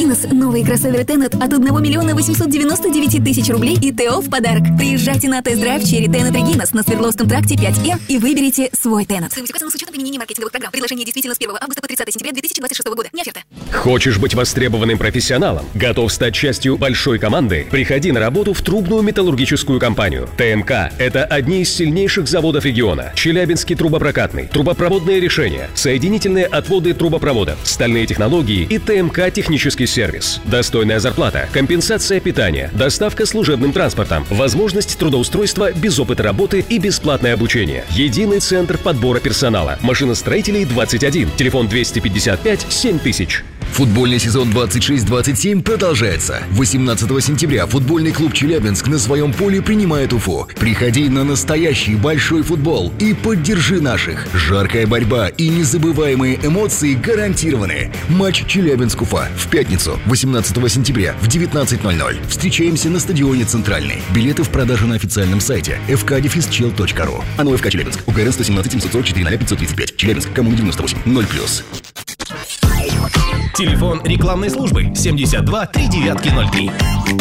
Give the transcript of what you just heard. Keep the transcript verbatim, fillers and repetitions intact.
Регинас. Новые кроссоверы Тенет от одного миллиона восемьсот девяносто девять тысяч рублей и ТО в подарок. Приезжайте на тест-драйв Черри Тенет Регинас на Свердловском тракте пять Е и выберите свой Тенет. Стоимость указана с учетом применения маркетинговых программ. Предложение действительно с первого августа по тридцатое сентября две тысячи двадцать шестого года. Не оферта. Хочешь быть востребованным профессионалом? Готов стать частью большой команды? Приходи на работу в трубную металлургическую компанию. ТМК – это одни из сильнейших заводов региона. Челябинский трубопрокатный, трубопроводные решения, соединительные отводы трубопроводов, стальные технологии и ТМК технический сервис. Достойная зарплата, компенсация питания, доставка служебным транспортом, возможность трудоустройства без опыта работы и бесплатное обучение. Единый центр подбора персонала. Машиностроителей двадцать один. Телефон двести пятьдесят пять семь тысяч. Футбольный сезон двадцать шесть двадцать семь продолжается. восемнадцатого сентября футбольный клуб «Челябинск» на своем поле принимает Уфу. Приходи на настоящий большой футбол и поддержи наших. Жаркая борьба и незабываемые эмоции гарантированы. Матч «Челябинск-Уфа» в пятницу, восемнадцатого сентября в девятнадцать ноль ноль. Встречаемся на стадионе «Центральный». Билеты в продаже на официальном сайте эф ка дефис чел точка ру. АНО ФК Челябинск. УКРН сто семнадцать семьсот сорок четыре ноль пятьсот тридцать пять. Челябинск. Коммуна девяносто восемь. ноль плюс. Телефон рекламной службы семьдесят два три девятки ноль три.